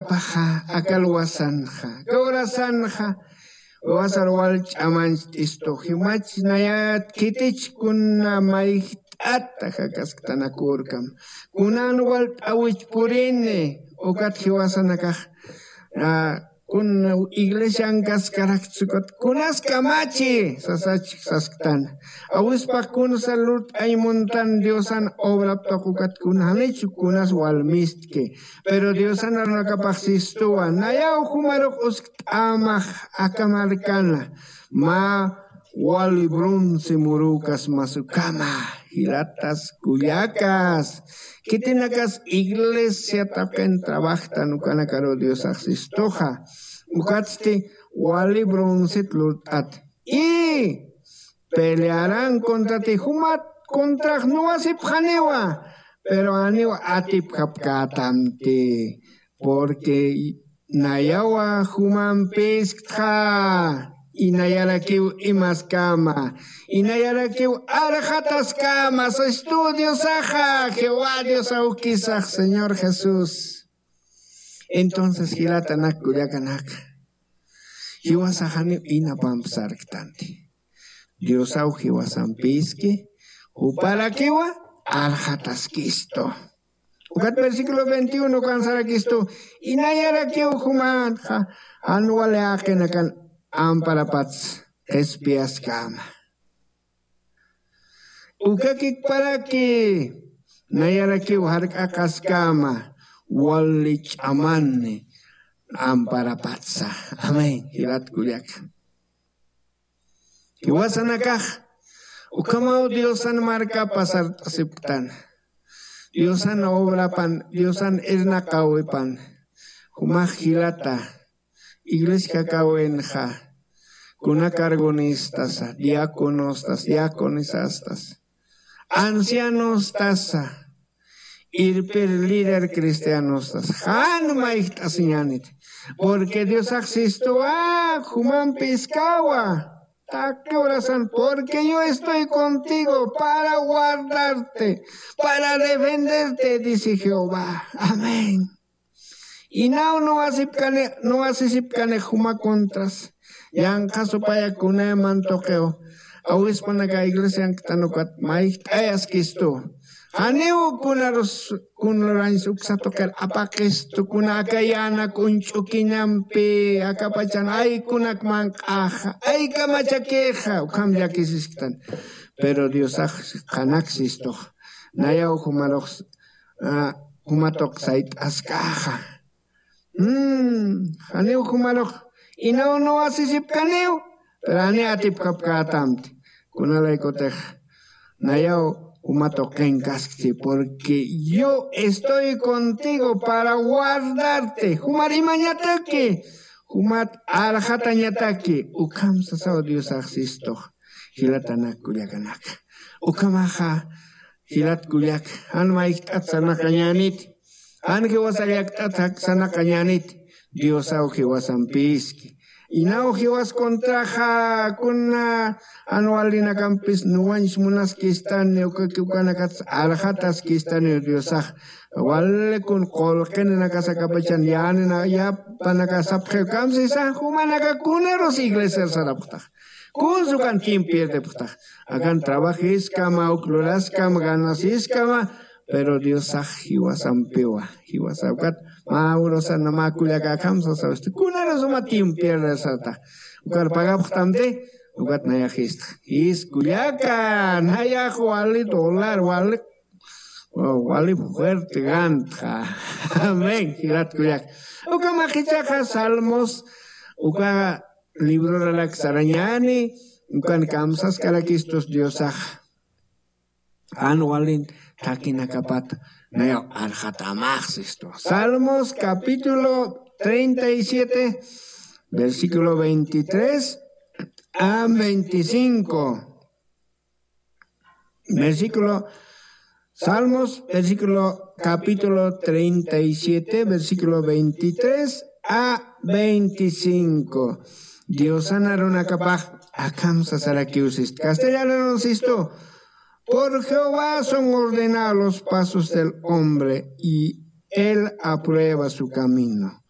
paja, akal wasanja, gaurasanja, wasar walch amanch isto, himach nayat kitich kuna maich ataja kaskatanakurkam, kunan walt awich purine, ukat hiwasanakaj, kun iglesia kaskaraktsukot, kunas kamachi, sasach sasktan, awispa kun salut ay montan diosan obra tokukat kunhanich kunas walmistke, pero diosan arnakapaxistua, nayaw humarok usk amah akamarkana, ma wali bronce murukas masukama, hilatas kuyakas, kitinakas iglesia tapen trabajtan ukanakaro Dios asistoja, ukatsti wali bronce tlutat, y pelearán contra ti, humat contra no asip janewa, pero aniwa atip kapkatamte, porque nayawa human pesktha, inayarakiw imaskama, inayarakiw arjataskama, sa estudios aja, Jehová Dios auquisaj, Señor Jesús. Entonces, hilatanak kuryakanak, hiwasajani inapamsarktante. Dios au hiwasampiski, uparakiwa arjataskisto. Ukat versículo 21, kansarakisto, inayarakiw human, anuale akenakan, amparapats espias kama. Ukakik paraki nayaraki uhark akas kama walich amanne amparapatsa. Amen. Hilat kulyak. Kiwasanakah ukamau Diosan marka pasar tasiptan. Diosan obra pan, Diosan ernakawepan. Humah hilata. Iglesia kawenja, kuna cargonistas, diáconostas, diaconisastas, ancianos tasa, irper líder cristianostas, han maiktas ñanit, porque Dios asisto human pescawa, oración, porque yo estoy contigo para guardarte, para defenderte, dice Jehová. Amén. Y no asisipkane huma contras. Yang kaso paya kuna mantokeo. Awis panaga iglesia ang tanukat maik ayas kisto. Haneo kunarans uksatoker apakisto kuna akayana kunchukinampi akapachan ay kunak mangkaja ay kamachakeja ukam yakisistan. Pero Dios kanaksisto. Nayaw humatok sait askaja. Haneo kumalok, inaw no asisip kaneo, pero ane atip kapkatamte, kunalay kotej, nayaw umatoken kaski, porque yo estoy contigo para guardarte, humarimañatake, humat arjatañatake, ukam sasao Dios asisto, hilatanak kulyakanak, ukamaha, hilat kulyak, anmaik tatsanakañanit, Anke wasariak tatak sana kanyanit, Dios auge wasampiski. Inau was kontraja kuna anualina campis nuanch munas kistan neukakukanakat arhatas kistan Diosaj. Wale kun kolken na kasakapachan yan na ya panakasapje kamsi sa humanaka kuneros iglesias sarapta. Kun sukan kim pierde puta. Akan trabajis kama ukloras kama ganasis kama. Pero Dios hiwasampewa, hiwasaukat, maurosan na makulaka kamsa sa uste. Kunara sumatim pierde sata. Ukar pagaptamte, ukat na yakist. Is kuliakan, hayak wali $, wali fuerte ganta. Amén, hirat kuliak. Uka makichaka salmos, uka libro relak saranyani, ukan kamsas karakistos Diosaj. Anualin. Takinakapat nayo arjatamax esto. Salmos capítulo 37, versículo 23 a 25. Salmos, capítulo 37, versículo 23 a 25. Dios anarona capaz, acamsa sarakiusis. Castellano no sisto. Por Jehová son ordenados los pasos del hombre y él aprueba su camino.